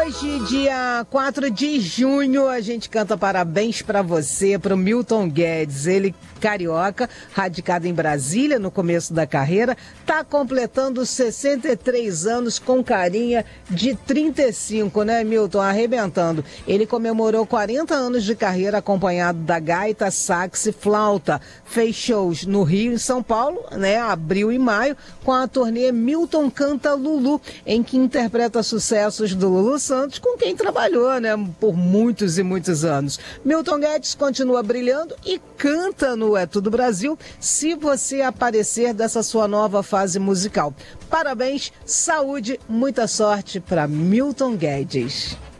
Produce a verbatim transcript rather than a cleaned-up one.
Hoje, dia quatro de junho, a gente canta parabéns para você, para o Milton Guedes. Ele, carioca, radicado em Brasília no começo da carreira, está completando sessenta e três anos com carinha de trinta e cinco, né, Milton? Arrebentando. Ele comemorou quarenta anos de carreira acompanhado da gaita, sax e flauta. Fez shows no Rio e São Paulo, né, abril e maio, com a turnê Milton Canta Lulu, em que interpreta sucessos do Lulu Santos, com quem trabalhou, né, por muitos e muitos anos. Milton Guedes continua brilhando e canta no É Tudo Brasil, se você aparecer dessa sua nova fase musical. Parabéns, saúde, muita sorte para Milton Guedes.